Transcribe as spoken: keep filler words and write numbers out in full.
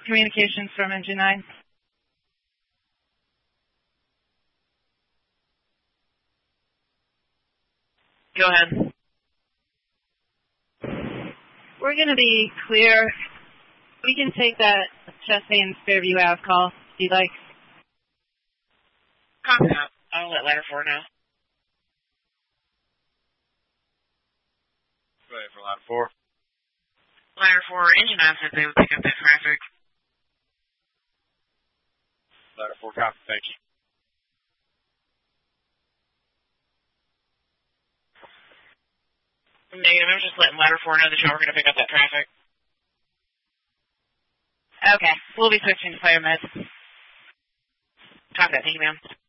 communications from engine nine. Go ahead. We're going to be clear. We can take that Chastain Fairview Ave call if you'd like. Copy that. I'll let ladder four know. Go ahead for ladder four. Ladder four, engine nine said they would pick up that traffic. Ladder four, copy. Thank you. Negative, I'm just letting ladder four know that y'all were going to pick up that traffic. Okay, we'll be switching to fire med. Copy that, thank you, ma'am.